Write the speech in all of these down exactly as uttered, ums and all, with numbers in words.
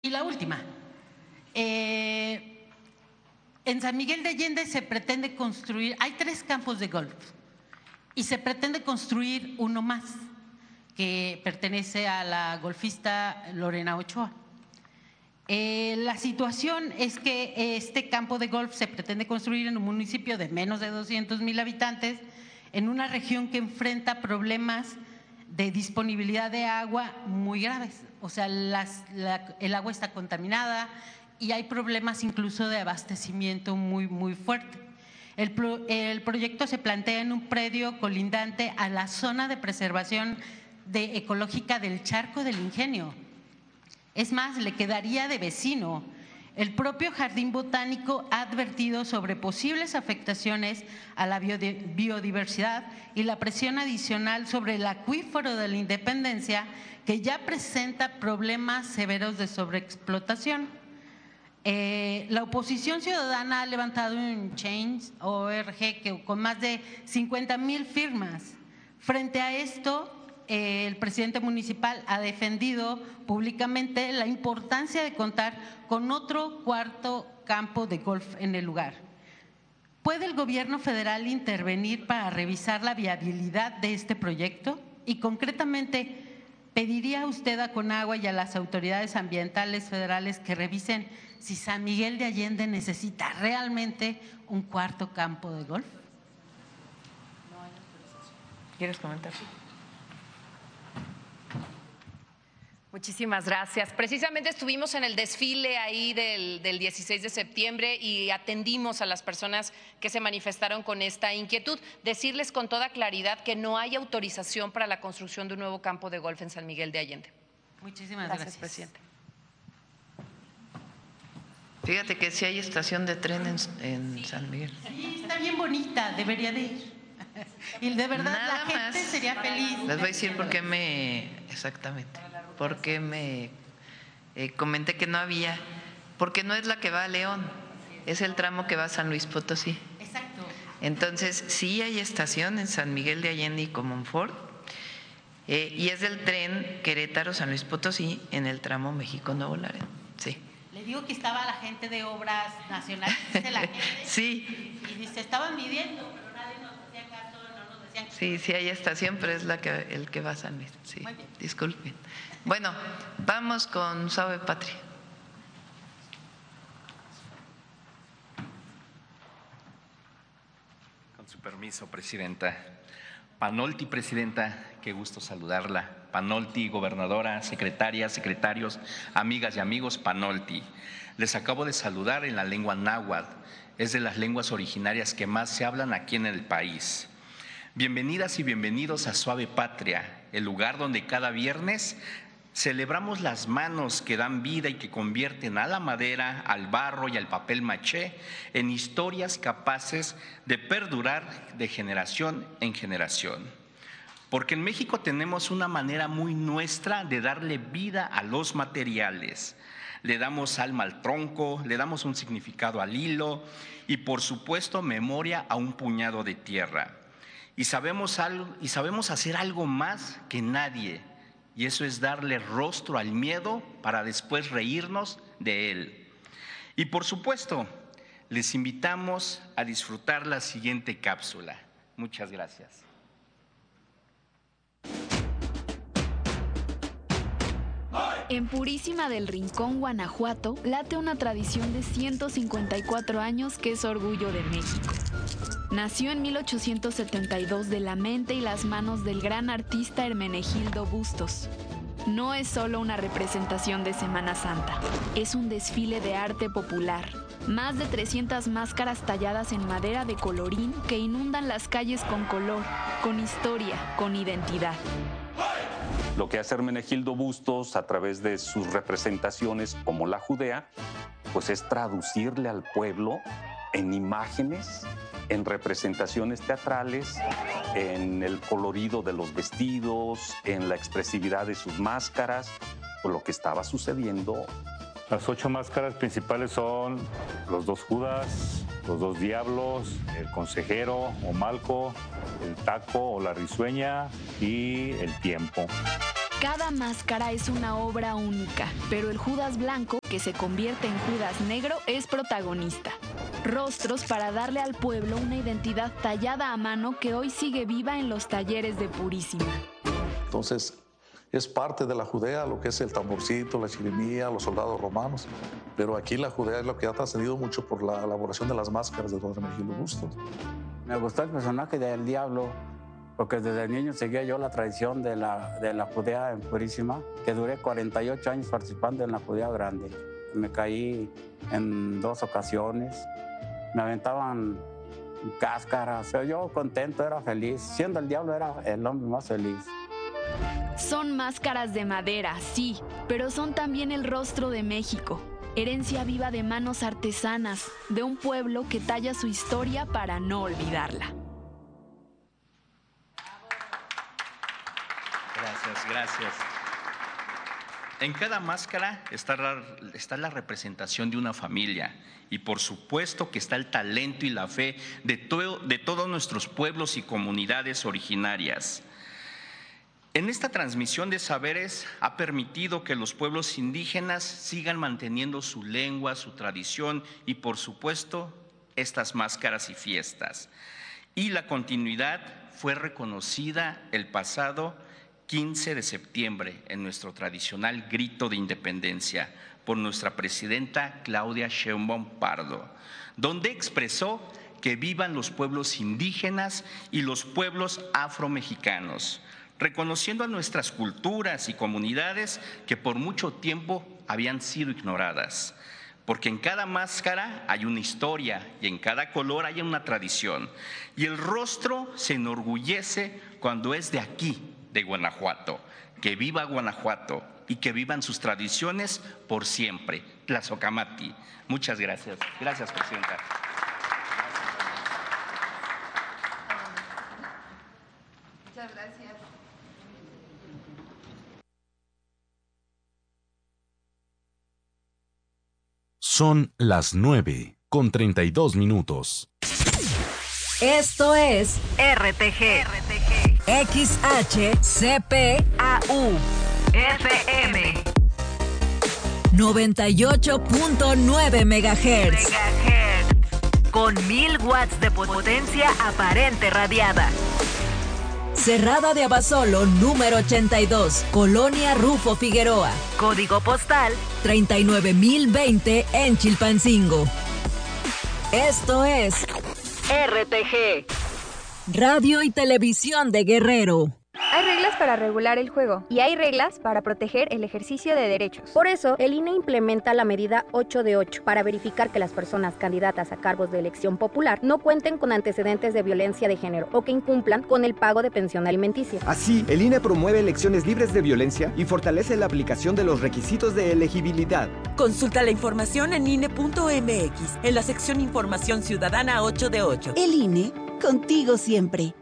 Y la última, eh, en San Miguel de Allende se pretende construir, hay tres campos de golf y se pretende construir uno más que pertenece a la golfista Lorena Ochoa. Eh, la situación es que este campo de golf se pretende construir en un municipio de menos de doscientos mil habitantes, en una región que enfrenta problemas de disponibilidad de agua muy graves. O sea, las, la, el agua está contaminada y hay problemas incluso de abastecimiento muy, muy fuerte. El, pro, el proyecto se plantea en un predio colindante a la zona de preservación de, ecológica del Charco del Ingenio. Es más, le quedaría de vecino. El propio Jardín Botánico ha advertido sobre posibles afectaciones a la biodiversidad y la presión adicional sobre el acuífero de la Independencia, que ya presenta problemas severos de sobreexplotación. Eh, la oposición ciudadana ha levantado un Change punto org que, con más de cincuenta mil firmas. Frente a esto, eh, el presidente municipal ha defendido públicamente la importancia de contar con otro cuarto campo de golf en el lugar. ¿Puede el gobierno federal intervenir para revisar la viabilidad de este proyecto? Y concretamente, ¿pediría usted a Conagua y a las autoridades ambientales federales que revisen si San Miguel de Allende necesita realmente un cuarto campo de golf? ¿Quieres comentar? Muchísimas gracias. Precisamente estuvimos en el desfile ahí del, del dieciséis de septiembre y atendimos a las personas que se manifestaron con esta inquietud. Decirles con toda claridad que no hay autorización para la construcción de un nuevo campo de golf en San Miguel de Allende. Muchísimas gracias, gracias. presidente. Fíjate que sí hay estación de tren en, en sí, San Miguel. Sí, está bien bonita, debería de ir. Y de verdad Nada la gente más, sería feliz. Les voy a decir por qué me… Exactamente. Porque me eh, comenté que no había, porque no es la que va a León, es el tramo que va a San Luis Potosí. Exacto. Entonces, sí hay estación en San Miguel de Allende y Comonfort, eh, y es del tren Querétaro-San Luis Potosí en el tramo México-Nuevo Laredo. Sí. Le digo que estaba la gente de Obras Nacionales, dice la gente. Sí. Y dice, estaban midiendo, pero nadie nos hacía caso, no nos decían. Sí, sí hay estación, pero es la que el que va a San Luis. Sí. Muy bien. Disculpen. Bueno, vamos con Suave Patria. Con su permiso, presidenta. Panolti, presidenta, qué gusto saludarla. Panolti, gobernadora, secretaria, secretarios, amigas y amigos, Panolti. Les acabo de saludar en la lengua náhuatl. Es de las lenguas originarias que más se hablan aquí en el país. Bienvenidas y bienvenidos a Suave Patria, el lugar donde cada viernes celebramos las manos que dan vida y que convierten a la madera, al barro y al papel maché en historias capaces de perdurar de generación en generación. Porque en México tenemos una manera muy nuestra de darle vida a los materiales. Le damos alma al tronco, le damos un significado al hilo y, por supuesto, memoria a un puñado de tierra. Y sabemos, algo, y sabemos hacer algo más que nadie. Y eso es darle rostro al miedo para después reírnos de él. Y por supuesto, les invitamos a disfrutar la siguiente cápsula. Muchas gracias. En Purísima del Rincón, Guanajuato, late una tradición de ciento cincuenta y cuatro años que es orgullo de México. Nació en mil ochocientos setenta y dos de la mente y las manos del gran artista Hermenegildo Bustos. No es solo una representación de Semana Santa, es un desfile de arte popular. Más de trescientas máscaras talladas en madera de colorín que inundan las calles con color, con historia, con identidad. Lo que hace Hermenegildo Bustos a través de sus representaciones como la Judea, pues es traducirle al pueblo en imágenes, en representaciones teatrales, en el colorido de los vestidos, en la expresividad de sus máscaras, por lo que estaba sucediendo. Las ocho máscaras principales son los dos Judas, los dos diablos, el consejero o Malco, el taco o la risueña y el tiempo. Cada máscara es una obra única, pero el Judas blanco, que se convierte en Judas negro, es protagonista. Rostros para darle al pueblo una identidad tallada a mano que hoy sigue viva en los talleres de Purísima. Entonces, es parte de la Judea lo que es el tamborcito, la chirimía, los soldados romanos, pero aquí la Judea es lo que ha trascendido mucho por la elaboración de las máscaras de don Hermenegildo Bustos. Me gustó el personaje del diablo, porque desde niño seguía yo la tradición de la, de la Judea en Purísima, que duré cuarenta y ocho años participando en la Judea Grande. Me caí en dos ocasiones, me aventaban cáscaras, pero yo contento, era feliz. Siendo el diablo era el hombre más feliz. Son máscaras de madera, sí, pero son también el rostro de México. Herencia viva de manos artesanas, de un pueblo que talla su historia para no olvidarla. Gracias, gracias. En cada máscara está la, está la representación de una familia y por supuesto que está el talento y la fe de, todo, de todos nuestros pueblos y comunidades originarias. En esta transmisión de saberes ha permitido que los pueblos indígenas sigan manteniendo su lengua, su tradición y por supuesto estas máscaras y fiestas. Y la continuidad fue reconocida el pasado quince de septiembre en nuestro tradicional grito de independencia por nuestra presidenta Claudia Sheinbaum Pardo, donde expresó que vivan los pueblos indígenas y los pueblos afromexicanos, reconociendo a nuestras culturas y comunidades que por mucho tiempo habían sido ignoradas. Porque en cada máscara hay una historia y en cada color hay una tradición. Y el rostro se enorgullece cuando es de aquí, de Guanajuato. Que viva Guanajuato y que vivan sus tradiciones por siempre. Tlazocamati. Muchas gracias. Gracias, presidenta. Muchas gracias. Son las nueve con treinta y dos minutos. Esto es R T G, R T G. X H C P A U F M noventa y ocho punto nueve megahertz. Con mil watts de potencia aparente radiada. Cerrada de Abasolo, número ochenta y dos, Colonia Rufo Figueroa. Código postal treinta y nueve mil veinte en Chilpancingo. Esto es R T G, Radio y Televisión de Guerrero. Hay reglas para regular el juego y hay reglas para proteger el ejercicio de derechos. Por eso, el I N E implementa la medida ocho de ocho para verificar que las personas candidatas a cargos de elección popular no cuenten con antecedentes de violencia de género o que incumplan con el pago de pensión alimenticia. Así, el I N E promueve elecciones libres de violencia y fortalece la aplicación de los requisitos de elegibilidad. Consulta la información en I N E punto M X, en la sección Información Ciudadana ocho de ocho. El I N E, contigo siempre.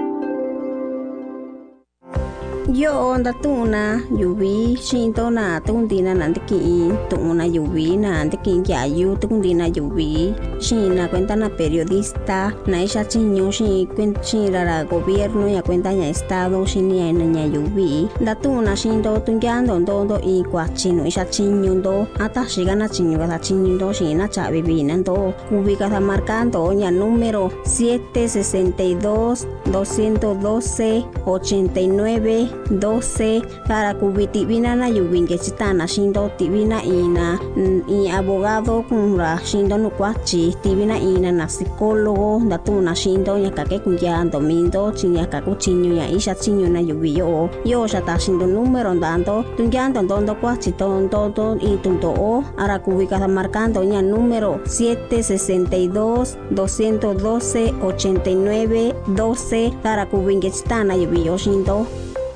Yo onda tuna yubi shinto na tundina nandiki tuna yubi na andiki yayu tundina yubi shina cuenta na periodista na isha chinyo shi cuenta shira la gobierno ya cuenta ya estado shinia na nya yubi da tuna shinto tungyando ndondo i kwa chino isha chinyo ndo ata shiga na chinyo ga chinyo ndo shina cha bibina ndo kubika ta marcando ya número siete sesenta y dos doscientos doce ochenta y nueve doce para kubiti vina na yubinge chitana shindo tibina ina y abogado con la shindo no kwachi tibina ina na psicólogo datuna shindo ya kake kuya domindo chinya kaku chinyo ya isha chinyo na yubiyo yo shata shindo número dando tunyando dondo kwachi tondo do y tundo o ara kubika marcando ya número siete sesenta y dos doscientos doce ochenta y nueve doce para kubinge chitana yubiyo shindo.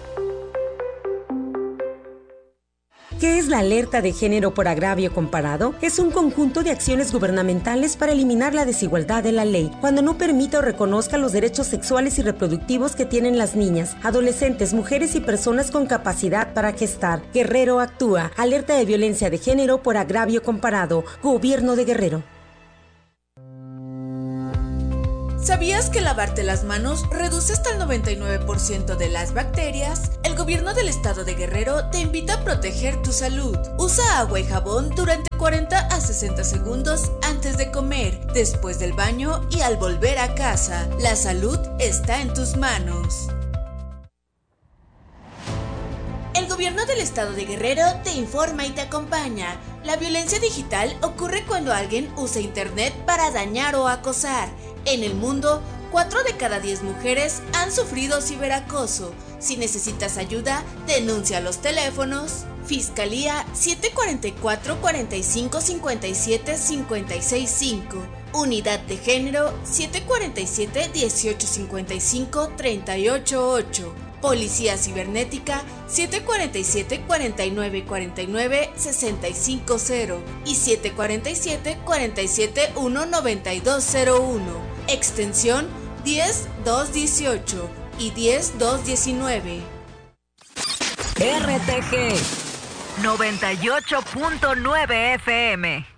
¿Qué es la alerta de género por agravio comparado? Es un conjunto de acciones gubernamentales para eliminar la desigualdad de la ley, cuando no permita o reconozca los derechos sexuales y reproductivos que tienen las niñas, adolescentes, mujeres y personas con capacidad para gestar. Guerrero actúa. Alerta de violencia de género por agravio comparado. Gobierno de Guerrero. ¿Sabías que lavarte las manos reduce hasta el noventa y nueve por ciento de las bacterias? El gobierno del estado de Guerrero te invita a proteger tu salud. Usa agua y jabón durante cuarenta a sesenta segundos antes de comer, después del baño y al volver a casa. La salud está en tus manos. El gobierno del estado de Guerrero te informa y te acompaña. La violencia digital ocurre cuando alguien usa internet para dañar o acosar. En el mundo, cuatro de cada diez mujeres han sufrido ciberacoso. Si necesitas ayuda, denuncia a los teléfonos Fiscalía siete cuatro cuatro, cuatro cinco, cinco siete, cinco seis cinco, Unidad de Género siete cuatro siete, dieciocho cincuenta y cinco, treinta y ocho ocho, Policía Cibernética siete cuatro siete, cuarenta y nueve cuarenta y nueve, sesenta y cinco cero y siete cuatro siete, cuarenta y siete, uno noventa y dos cero uno, extensión diez dos dieciocho y diez dos diecinueve. R T G noventa y ocho punto nueve F M.